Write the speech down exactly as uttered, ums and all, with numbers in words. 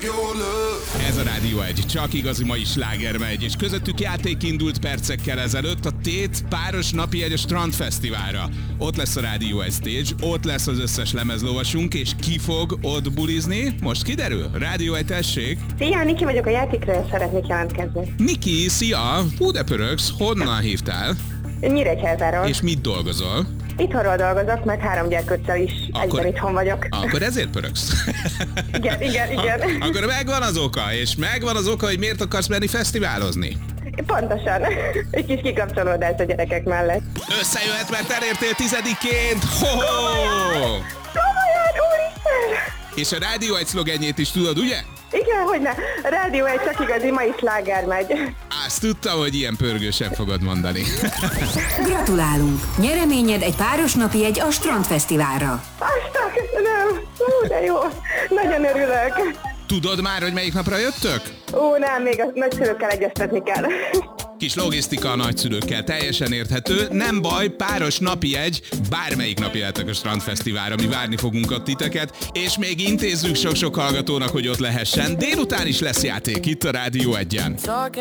Ez a Rádió egy, csak igazi mai sláger megy, és közöttük játék indult percekkel ezelőtt, a Tét páros napi egy a Strandfesztiválra. Ott lesz a Rádió egy stage, ott lesz az összes lemezlovasunk, és ki fog ott bulizni? Most kiderül? Rádió egy, tessék! Szia, Niki vagyok, a játékra szeretnék jelentkezni. Niki, szia! Hú, de pörögsz, honnan hívtál? Nyíregyházáról. És mit dolgozol? Itthonról dolgozok, meg három gyerkőccel is Akkor- egyben itthon vagyok. Akkor ezért pörögsz. Igen, igen, igen. Akkor megvan az oka, és megvan az oka, hogy miért akarsz menni fesztiválozni. Pontosan. Egy kis kikapcsolódás a gyerekek mellett. Összejöhet, mert elértél tizediként! Ho-ho! Komolyan, úristen! És a Rádió egy szlogenjét is tudod, ugye? Igen, hogyne. A Rádió egy, csak igazi mai sláger megy. Azt tudtam, hogy ilyen pörgősen fogod mondani. Gratulálunk! Nyereményed egy páros napi egy a Strandfesztiválra. Aztán köszönöm. Ú, de jó. Nagyon örülök. Tudod már, hogy melyik napra jöttök? Ó, nem, még a nagyszülőkkel egyeztetni kell. Kis logisztika a nagyszülőkkel, teljesen érthető. Nem baj, páros napi egy, bármelyik nap jöhetek a Strandfesztiválra, mi várni fogunk ott titeket, és még intézzük sok-sok hallgatónak, hogy ott lehessen. Délután is lesz játék itt a Rádió egyen.